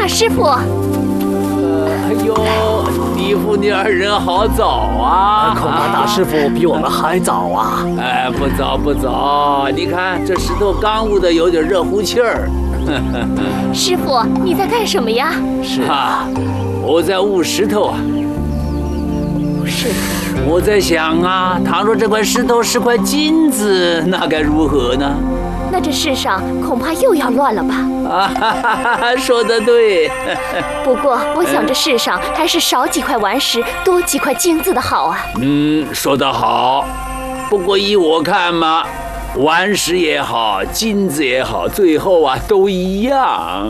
大师傅。 哎呦，你父女二人好早啊！ 恐怕大师傅比我们还早啊！ 哎，不早不早，你看这石头刚捂的有点热乎气儿。 师傅，你在干什么呀？ 是啊，我在捂石头啊。 是。 我在想啊，倘若这块石头是块金子，那该如何呢？ 那这世上恐怕又要乱了吧？ 啊哈哈哈，说得对。 不过我想这世上还是少几块顽石，多几块金子的好啊。 说得好。不过依我看嘛，顽石也好，金子也好，最后啊都一样。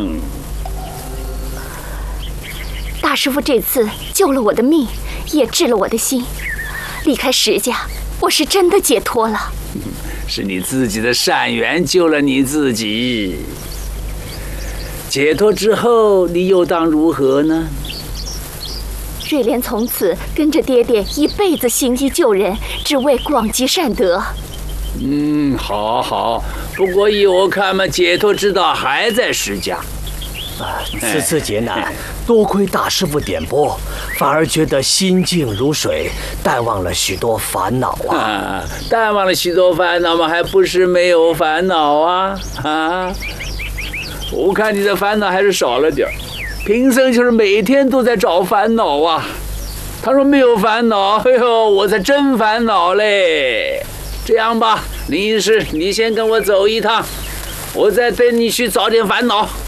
大师傅这次救了我的命，也治了我的心。离开石家，我是真的解脱了。 是你自己的善缘救了你自己。解脱之后，你又当如何呢？ 瑞莲从此跟着爹爹一辈子行医救人，只为广积善德。 好好。不过依我看嘛，解脱之道还在石家。 此次劫难，多亏大师傅点拨，反而觉得心静如水，淡忘了许多烦恼啊！ 淡忘了许多烦恼吗？还不是没有烦恼啊！我看你的烦恼还是少了点儿，平生就是每天都在找烦恼啊。他说没有烦恼，哎呦，我才真烦恼嘞！这样吧，林医师，你先跟我走一趟，我再带你去找点烦恼。